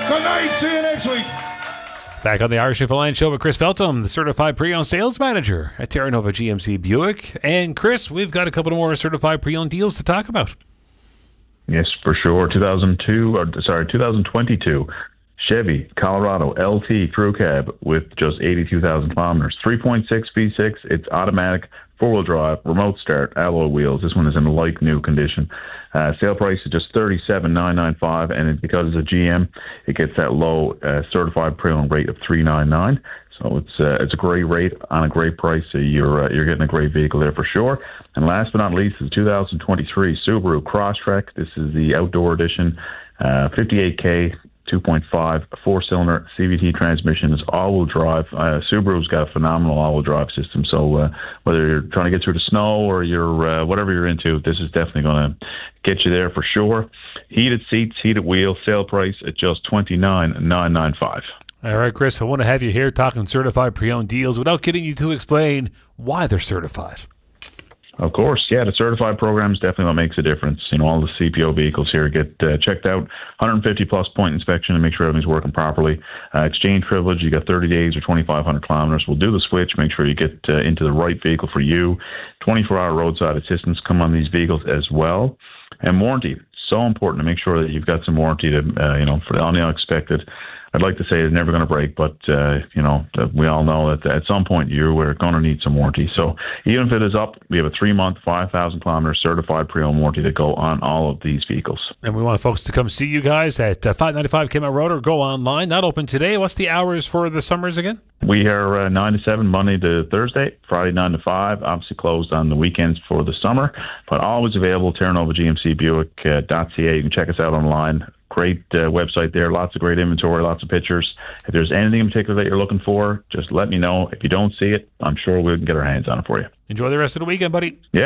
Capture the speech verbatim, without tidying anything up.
Good night. See you next week. Back on the Irish Info Line Show with Chris Feltham, the certified pre-owned sales manager at Terra Nova G M C Buick. And Chris, we've got a couple more certified pre-owned deals to talk about. Yes, for sure. two thousand two, or sorry, two thousand twenty-two Chevy Colorado L T Crew Cab with just eighty-two thousand kilometers. three point six V six. It's automatic, four-wheel drive, remote start, alloy wheels. This one is in like new condition. Uh, sale price is just thirty-seven thousand nine hundred ninety-five dollars, and it, because it's a G M, it gets that low uh, certified pre-owned rate of three hundred ninety-nine dollars. So it's uh, it's a great rate on a great price. So you're uh, you're getting a great vehicle there for sure. And last but not least is two thousand twenty-three Subaru Crosstrek. This is the outdoor edition, uh, fifty-eight K, two point five, four-cylinder C V T transmission. It's all-wheel drive. Uh, Subaru's got a phenomenal all-wheel drive system. So uh, whether you're trying to get through the snow or you're uh, whatever you're into, this is definitely going to get you there for sure. Heated seats, heated wheels. Sale price at just twenty-nine thousand nine hundred ninety-five dollars. All right, Chris, I want to have you here talking certified pre-owned deals without getting you to explain why they're certified. Of course, yeah, the certified program is definitely what makes a difference. You know, all the C P O vehicles here get uh, checked out, one hundred fifty plus point inspection to make sure everything's working properly. Uh, exchange privilege, you got thirty days or twenty-five hundred kilometers. We'll do the switch, make sure you get uh, into the right vehicle for you. twenty-four hour roadside assistance come on these vehicles as well. And warranty, so important to make sure that you've got some warranty to, uh, you know, for the unexpected. I'd like to say it's never going to break, but, uh, you know, we all know that at some point you are going to need some warranty. So even if it is up, we have a three-month, five thousand kilometer certified pre-owned warranty to go on all of these vehicles. And we want folks to come see you guys at uh, five ninety-five Kmart Road or go online. Not open today. What's the hours for the summers again? We are uh, nine to seven, Monday to Thursday, Friday nine to five, obviously closed on the weekends for the summer, but always available, Terra Nova G M C Buick dot C A. You can check us out online. Great uh, website there, lots of great inventory, lots of pictures. If there's anything in particular that you're looking for, just let me know. If you don't see it, I'm sure we can get our hands on it for you. Enjoy the rest of the weekend, buddy. Yeah.